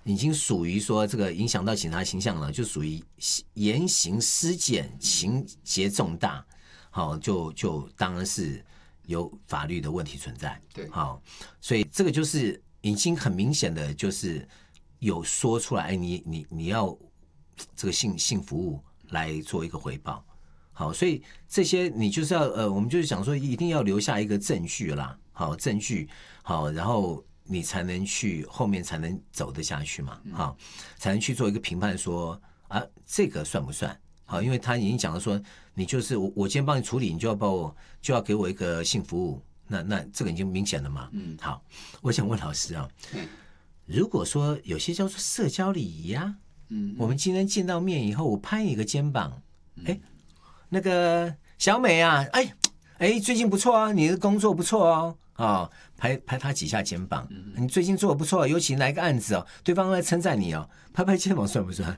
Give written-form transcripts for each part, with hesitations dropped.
已经属于说这个影响到警察形象了，就属于言行失检，情节重大，好，就当然是有法律的问题存在。 对， 好，所以这个就是已经很明显的，就是有说出来，你要这个性服务来做一个回报。好，所以这些你就是要我们就是想说，一定要留下一个证据啦，好，证据好，然后你才能去后面才能走得下去嘛，好，才能去做一个评判说啊，这个算不算？好，因为他已经讲了说，你就是我今天帮你处理，你就要给我一个性服务，那这个已经明显了嘛。好，我想问老师啊，如果说有些叫做社交礼仪啊，我们今天见到面以后，我拍你一个肩膀，那个小美啊，最近不错啊，你的工作不错哦，拍他几下肩膀，你最近做的不错，尤其来个案子哦，对方来称赞你哦，拍肩膀算不算？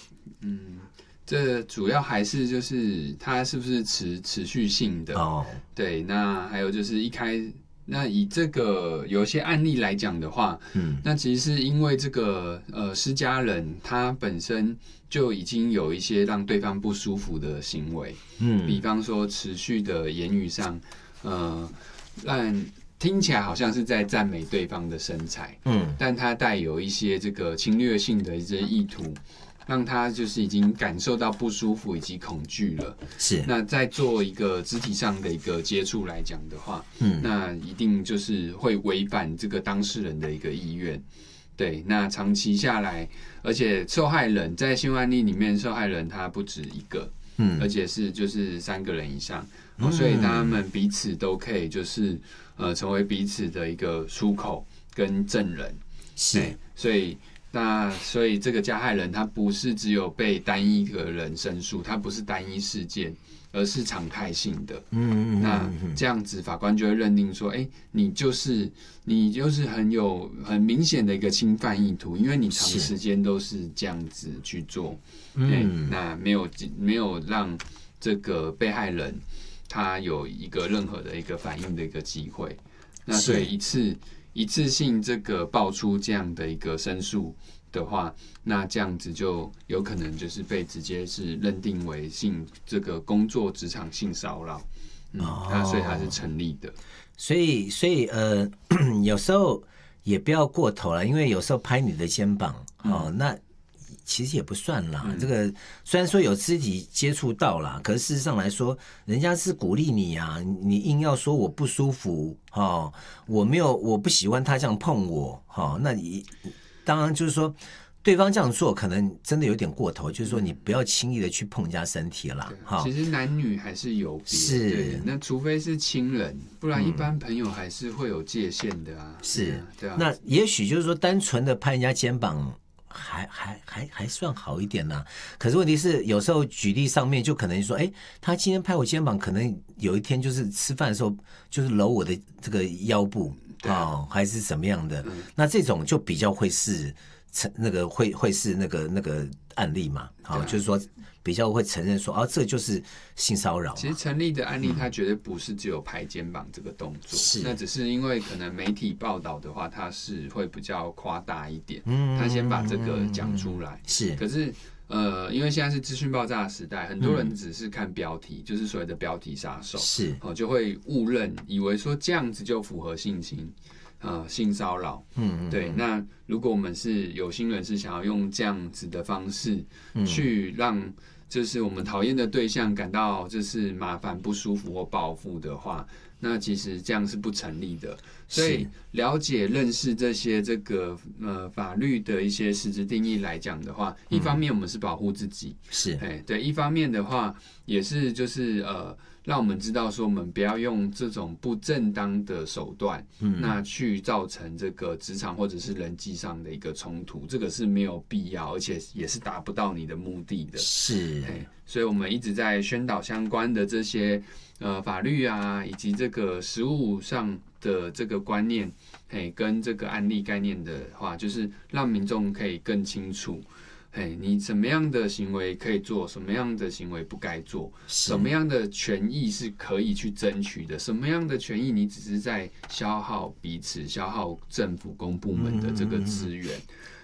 这主要还是就是它是不是持续性的哦？对，那还有就是那以这个有些案例来讲的话，那其实是因为这个施加人他本身就已经有一些让对方不舒服的行为，比方说持续的言语上，让听起来好像是在赞美对方的身材，但他带有一些这个侵略性的一些意图。让他就是已经感受到不舒服以及恐惧了。 是。 那在做一个肢体上的一个接触来讲的话，那一定就是会违反这个当事人的一个意愿。对，那长期下来，而且受害人在新闻案例里面，受害人他不止一个，而且是就是3个人以上，所以他们彼此都可以就是成为彼此的一个出口跟证人。 是， 所以这个加害人他不是只有被单一个人申诉，他不是单一事件，而是常态性的。那这样子法官就会认定说，你就是很明显的一个侵犯意图，因为你长时间都是这样子去做，那没有让这个被害人他有一个任何的一个反应的一个机会。那所以一次性这个爆出这样的一个申诉的话，那这样子就有可能就是被直接是认定为这个工作职场性骚扰，那所以它是成立的。 所以有时候也不要过头了，因为有时候拍你的肩膀，那其实也不算啦。这个虽然说有肢体接触到啦，可是事实上来说，人家是鼓励你啊，你硬要说我不舒服，我不喜欢他这样碰我，那你当然就是说，对方这样做可能真的有点过头，就是说你不要轻易的去碰人家身体了。 其实男女还是有别，是那除非是亲人，不然一般朋友还是会有界限的啊。 是，对啊。那也许就是说，单纯的拍人家肩膀。还算好一点啦，可是问题是有时候举例上面就可能说，他今天拍我肩膀，可能有一天就是吃饭的时候就是搂我的这个腰部还是怎么样的，那这种就比较会是那个会是那个案例嘛，就是说比较会承认说这就是性骚扰。 其实成立的案例，它绝对不是只有拍肩膀这个动作，那只是因为可能媒体报道的话，它是会比较夸大一点，他先把这个讲出来。是，可是因为现在是资讯爆炸的时代，很多人只是看标题，就是所谓的标题杀手，是就会误认，以为说这样子就符合性骚扰。对。那如果我们是有心人，是想要用这样子的方式去让就是我们讨厌的对象感到就是麻烦、不舒服或报复的话，那其实这样是不成立的。所以了解、认识这些这个法律的一些实质定义来讲的话，一方面我们是保护自己，是对；一方面的话也是就是让我们知道说，我们不要用这种不正当的手段，那去造成这个职场或者是人际上的一个冲突，这个是没有必要，而且也是达不到你的目的的。是，所以我们一直在宣导相关的这些法律啊，以及这个实务上的这个观念，跟这个案例概念的话，就是让民众可以更清楚。你什么样的行为可以做，什么样的行为不该做，什么样的权益是可以去争取的，什么样的权益你只是在消耗彼此，消耗政府公部门的这个资源。